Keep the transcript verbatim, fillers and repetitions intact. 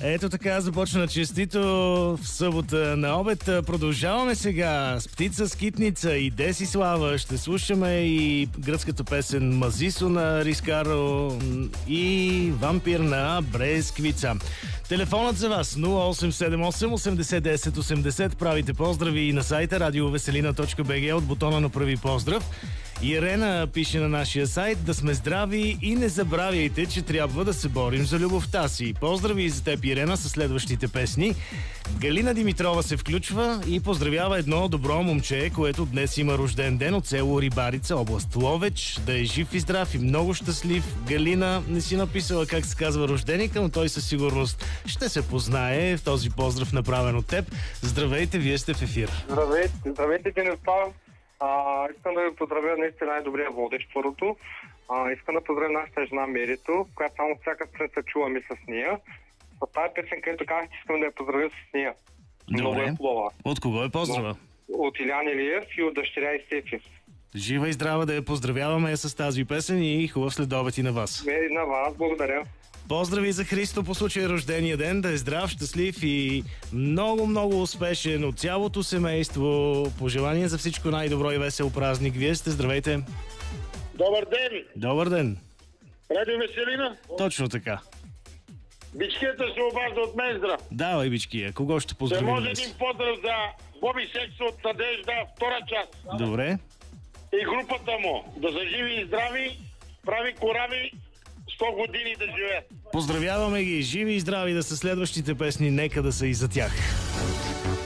Ето така започна честито в събота на обед. Продължаваме сега с Птица Скитница и Десислава. Ще слушаме и гръцката песен Мазисо на Рискаро и Вампир на Бресквица. Телефонът за вас нула осем седем осем осемдесет десет осемдесет. Правите поздрави и на сайта радиовеселина точка би джи от бутона на Прави поздрав. Ирена пише на нашия сайт: да сме здрави и не забравяйте, че трябва да се борим за любовта си. Поздрави и за теб, Ирена, със следващите песни. Галина Димитрова се включва и поздравява едно добро момче, което днес има рожден ден, от село Рибарица, област Ловеч. Да е жив и здрав и много щастлив. Галина не си написала как се казва рожденика, но той със сигурност ще се познае в този поздрав, направен от теб. Здравейте, вие сте в ефир. Здравейте, здравейте, Денеспа. А, искам да ви поздравя наистина най-добрия водещ първото. А, искам да поздравя нашата жена Мерито, която само всяка сутрин се чуваме с нея. От тази песен, където казах, искам да я поздравя с нея. Много е хубава. От кого е поздрава? От Илян Илиев и от дъщеря и Стефи. Жива и здрава да я поздравяваме с тази песен и хубав следобед и на вас. И на вас, благодаря. Поздрави за Христо по случай рождения ден, да е здрав, щастлив и много, много успешен от цялото семейство. Пожелания за всичко най-добро и весел празник. Вие сте, здравейте. Добър ден! Добър ден! Радио Веселина? Точно така. Бичкията се обажда от мен, здрав. Давай, Бичкия, кого ще поздравим Ще може днес? един поздрав за Боби Секс от Надежда, втора част. Добре. И групата му. Да са живи и здрави, прави корави, сто години да живеят. Поздравяваме ги, живи и здрави да са следващите песни, нека да са и за тях.